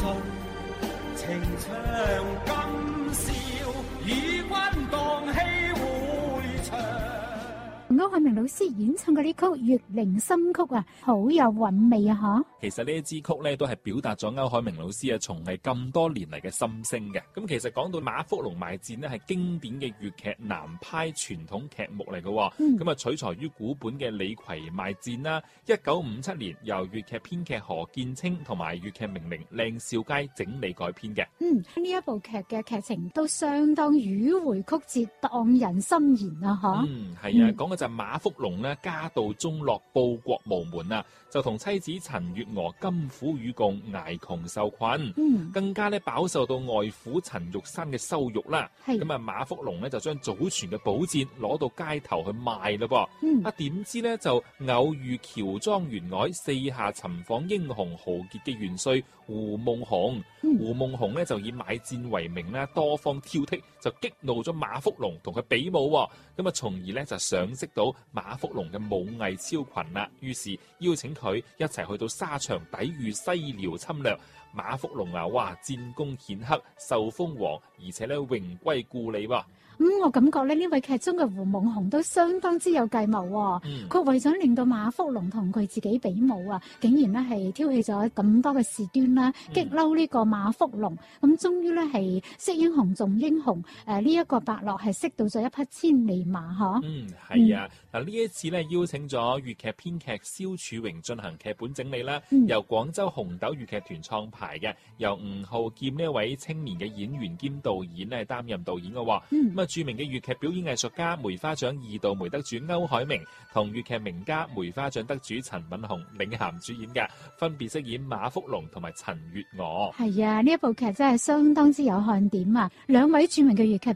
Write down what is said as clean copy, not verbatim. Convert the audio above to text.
盡，情長今宵，與君蕩氣迴腸。 歐海明老師演唱嘅呢曲《月靈心曲》啊，好有韻味啊！嗬， 其實呢一支曲咧都係表達咗歐海明老師啊從藝咁多年嚟嘅心聲嘅。咁其實講到馬福龍賣戰呢，係經典嘅粵劇南派傳統劇目嚟嘅。咁啊取材於古本嘅李逵賣戰啦。1957年由粵劇編劇何建清同埋粵劇名伶靚少佳整理改編嘅。 呢一部劇嘅劇情都相當迂迴曲折，蕩人心弦啊！嗬， 係啊，講嘅就係馬福龍咧家道中落，報國無門啊，就同妻子陳月娥甘苦與共，捱窮受困，更加咧飽受到外父陳玉山嘅羞辱啦。咁啊，馬福龍咧就將祖傳嘅寶劍攞到街頭去賣咯噃。點知咧就偶遇喬裝員外四下尋訪英雄豪傑嘅元帥胡夢紅。胡夢紅咧就以買戰為名咧多方挑剔，就激怒咗馬福龍，同佢比武。咁啊，從而咧就賞識到馬福龍嘅武藝超群啦。於是邀請佢一齊去到沙場抵禦西遼侵略。馬福龍啊，哇，戰功顯赫，受封王，而且咧榮歸故里喎。 我感覺咧呢位劇中嘅胡夢紅都相當之有計謀喎。佢為咗令到馬福龍同佢自己比武啊，竟然咧係挑起咗咁多嘅事端啦，激嬲呢個馬福龍。咁終於咧係識英雄重英雄。呢一個伯樂係識到咗一匹千里馬嗬。 係啊。嗱，呢一次咧邀請咗粵劇編劇蕭柱榮進行劇本整理啦，由廣州紅豆粵劇團創排嘅，由吳浩劍呢一位青年嘅演員兼導演咧擔任導演嘅。咁啊，著名嘅粵劇表演藝術家梅花獎2度梅得主歐海明同粵劇名家梅花獎得主陳敏雄領銜主演嘅，分別飾演馬福龍同埋陳月娥。 係啊，呢一部劇真係相當之有看點啊！兩位著名嘅粵劇